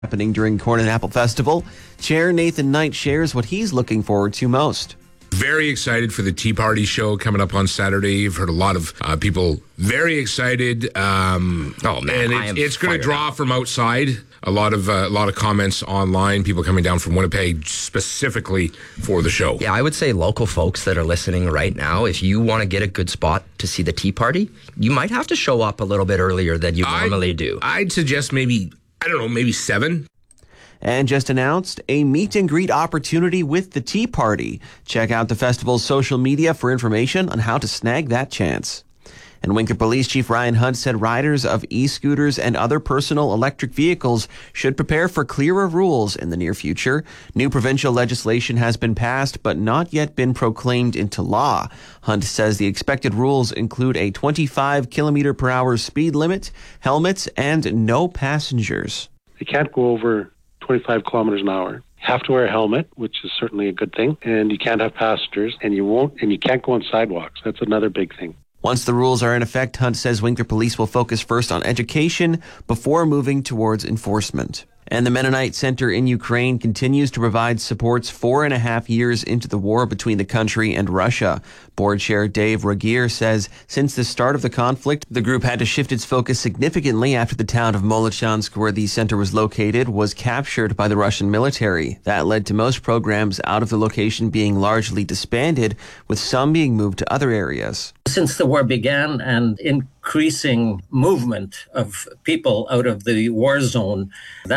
happening during Corn and Apple Festival. Chair Nathan Knight shares what he's looking forward to most. Very excited for the Tea Party show coming up on Saturday. You've heard a lot of people very excited. And it's going to draw from outside. A lot of comments online. People coming down from Winnipeg specifically for the show. Yeah, I would say local folks that are listening right now, if you want to get a good spot to see the Tea Party, you might have to show up a little bit earlier than you normally do. I'd suggest maybe 7. And just announced a meet and greet opportunity with the Tea Party. Check out the festival's social media for information on how to snag that chance. And Winkler Police Chief Ryan Hunt said riders of e-scooters and other personal electric vehicles should prepare for clearer rules in the near future. New provincial legislation has been passed but not yet been proclaimed into law. Hunt says the expected rules include a 25 kilometer per hour speed limit, helmets, and no passengers. You can't go over 25 kilometers an hour. You have to wear a helmet, which is certainly a good thing, and you can't have passengers, and you can't go on sidewalks. That's another big thing. Once the rules are in effect, Hunt says Winkler Police will focus first on education before moving towards enforcement. And the Mennonite Center in Ukraine continues to provide supports 4.5 years into the war between the country and Russia. Board Chair Dave Regier says since the start of the conflict, the group had to shift its focus significantly after the town of Molochansk, where the center was located, was captured by the Russian military. That led to most programs out of the location being largely disbanded, with some being moved to other areas. Since the war began, and increasing movement of people out of the war zone, that